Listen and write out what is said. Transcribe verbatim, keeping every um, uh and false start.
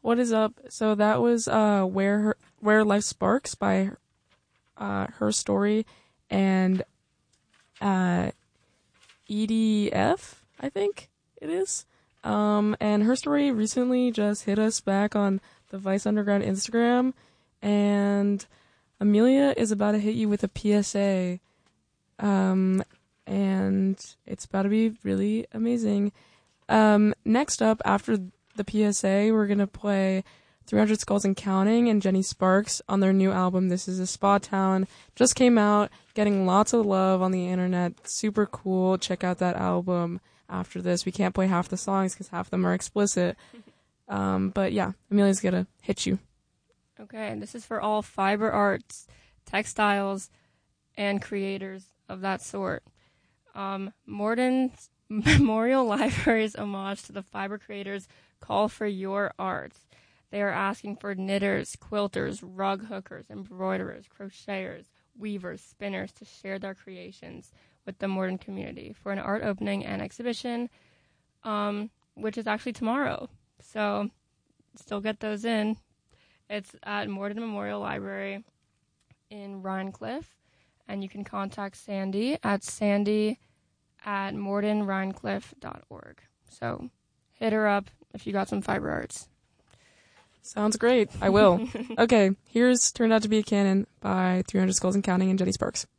What is up? So that was uh, Where Her, Where Life Sparks by uh, Her Story and uh, E D F, I think it is. Um, and Her Story recently just hit us back on the Vice Underground Instagram, and Amelia is about to hit you with a P S A, um, and it's about to be really amazing. Um, next up, after the P S A, we're going to play three hundred Skulls and Counting and Jenny Sparks on their new album, This Is a Spa Town. Just came out, getting lots of love on the internet. Super cool. Check out that album after this. We can't play half the songs because half of them are explicit. Um, but yeah, Amelia's going to hit you. Okay, this is for all fiber arts, textiles, and creators of that sort. Um, Morden's Memorial Library's homage to the fiber creators call for your art. They are asking for knitters, quilters, rug hookers, embroiderers, crocheters, weavers, spinners to share their creations with the Morden community for an art opening and exhibition, um, which is actually tomorrow. So still get those in. It's at Morden Memorial Library in Rhinecliff, and you can contact Sandy at sandy at morden rhinecliff dot org. So hit her up if you got some fiber arts. Sounds great. I will. Okay, here's Turned Out to Be a Canon by three hundred Skulls and Counting and Jenny Sparks.